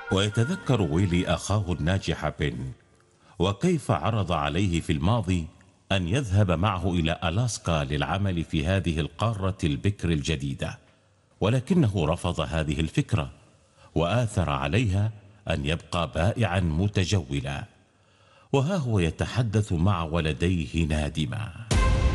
ويتذكر ويلي أخاه الناجح بن، وكيف عرض عليه في الماضي أن يذهب معه إلى ألاسكا للعمل في هذه القارة البكر الجديدة، ولكنه رفض هذه الفكرة وآثر عليها أن يبقى بائعا متجولا. وها هو يتحدث مع ولديه نادما: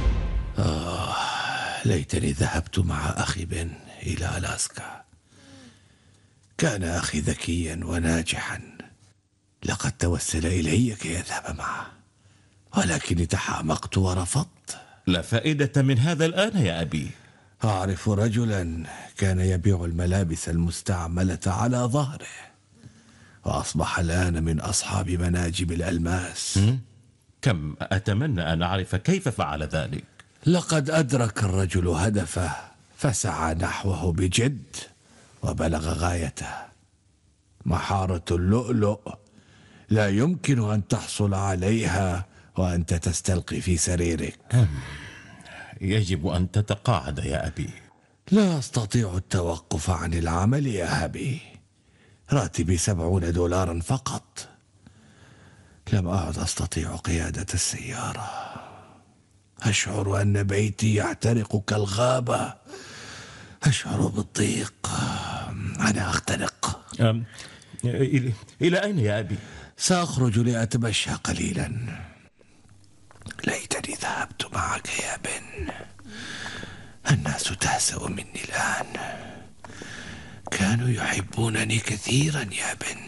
ليتني ذهبت مع أخي بن إلى ألاسكا. كان أخي ذكيا وناجحا، لقد توسل إلي كي يذهب معه، ولكني تحامقت ورفضت. لا فائدة من هذا الآن يا أبي. أعرف رجلا كان يبيع الملابس المستعملة على ظهره، وأصبح الآن من أصحاب مناجم الألماس. كم أتمنى أن أعرف كيف فعل ذلك. لقد أدرك الرجل هدفه فسعى نحوه بجد وبلغ غايته. محارة اللؤلؤ لا يمكن أن تحصل عليها وأنت تستلقي في سريرك. يجب أن تتقاعد يا أبي. لا أستطيع التوقف عن العمل يا أبي. راتبي $70 فقط. لم أعد أستطيع قيادة السيارة. أشعر أن بيتي يحترق كالغابة. أشعر بالضيق. أنا أختنق. إلى أين يا أبي؟ سأخرج لأتمشى قليلا. ليتني ذهبت معك يا بن. الناس تهزأ مني الآن. كانوا يحبونني كثيرا يا بن.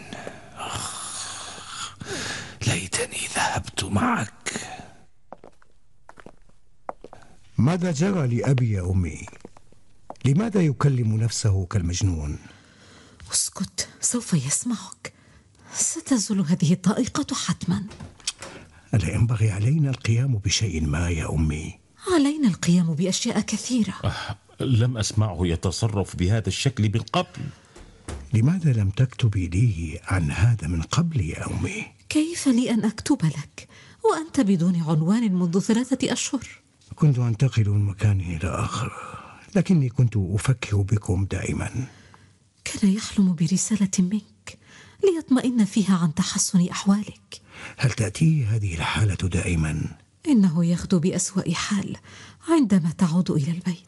ليتني ذهبت معك. ماذا جرى لأبي يا أمي؟ لماذا يكلم نفسه كالمجنون؟ اسكت، سوف يسمعك. ستزول هذه الضائقة حتما. ألا ينبغي علينا القيام بشيء ما يا أمي؟ علينا القيام بأشياء كثيرة. لم أسمعه يتصرف بهذا الشكل من قبل. لماذا لم تكتبي لي عن هذا من قبل يا أمي؟ كيف لي أن أكتب لك وأنت بدون عنوان منذ 3 أشهر؟ كنت أنتقل من مكان إلى آخر، لكني كنت أفكر بكم دائما. كان يحلم برسالة منك ليطمئن فيها عن تحسن أحوالك. هل تأتي هذه الحالة دائما؟ إنه يغدو بأسوأ حال عندما تعود إلى البيت.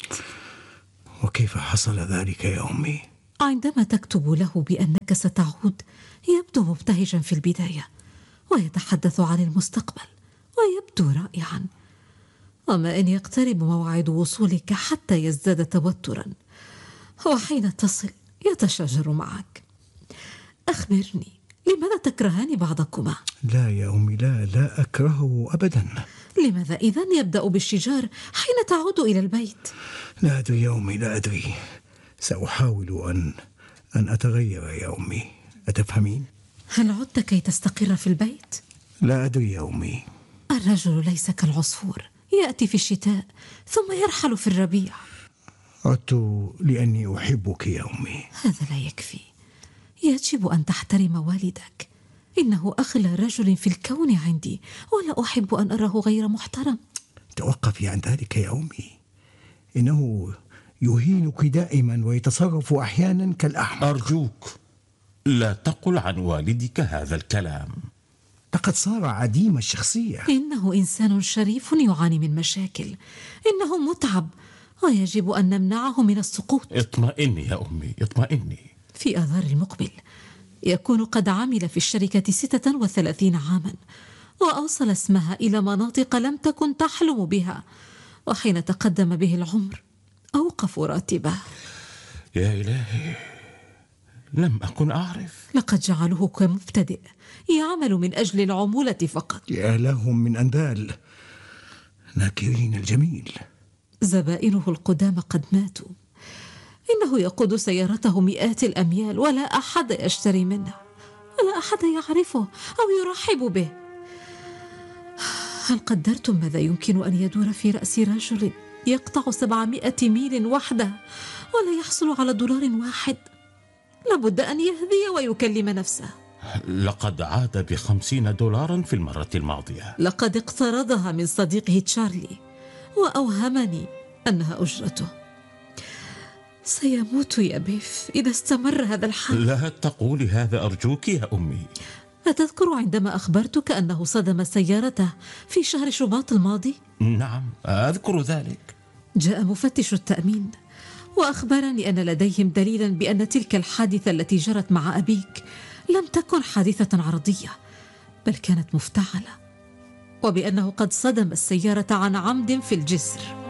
وكيف حصل ذلك يا أمي؟ عندما تكتب له بأنك ستعود يبدو مبتهجا في البداية، ويتحدث عن المستقبل ويبدو رائعا. أما إن يقترب موعد وصولك حتى يزداد توترا، وحين تصل يتشاجر معك. أخبرني، لماذا تكرهان بعضكما؟ لا يا أمي، لا أكرهه أبدا. لماذا إذن يبدأ بالشجار حين تعود إلى البيت؟ لا أدري يا أمي، لا أدري. سأحاول أن أتغير يا أمي، أتفهمين؟ هل عدت كي تستقر في البيت؟ لا أدري يا أمي. الرجل ليس كالعصفور، يأتي في الشتاء ثم يرحل في الربيع. عدت لأني أحبك يا أمي. هذا لا يكفي. يجب أن تحترم والدك. إنه أغلى رجل في الكون عندي، ولا أحب أن أراه غير محترم. توقفي عن ذلك يا أمي. إنه يهينك دائما ويتصرف أحيانا كالأحمق. أرجوك لا تقل عن والدك هذا الكلام. لقد صار عديم الشخصية. إنه إنسان شريف يعاني من مشاكل. إنه متعب ويجب أن نمنعه من السقوط. اطمئني يا أمي، اطمئني. في آذار المقبل يكون قد عمل في الشركة 36 عاما، وأوصل اسمها إلى مناطق لم تكن تحلم بها. وحين تقدم به العمر أوقفوا راتبه. يا إلهي، لم أكن أعرف. لقد جعلوه كمبتدئ يعمل من أجل العمولة فقط. يا لهم من أنذال ناكرين الجميل. زبائنه القدامى قد ماتوا. إنه يقود سيارته مئات الأميال ولا أحد يشتري منه، ولا أحد يعرفه أو يرحب به. هل قدرتم ماذا يمكن أن يدور في رأس رجل يقطع 700 ميل وحده ولا يحصل على $1؟ لابد أن يهدي ويكلم نفسه. لقد عاد $50 في المرة الماضية. لقد اقترضها من صديقه تشارلي وأوهمني أنها أجرته. سيموت يا بيف إذا استمر هذا الحال. لا تقولي هذا أرجوك يا أمي. أتذكر عندما أخبرتك أنه صدم سيارته في شهر شباط الماضي؟ نعم أذكر ذلك. جاء مفتش التأمين وأخبرني أن لديهم دليلا بأن تلك الحادثة التي جرت مع أبيك لم تكن حادثة عرضية، بل كانت مفتعلة، وبأنه قد صدم السيارة عن عمد في الجسر.